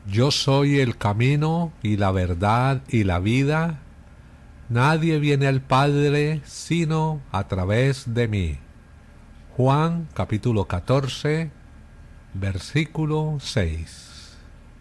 Yo soy el camino y la verdad y la vida. Nadie viene al Padre sino a través de mí. Juan capítulo 14, versículo 6.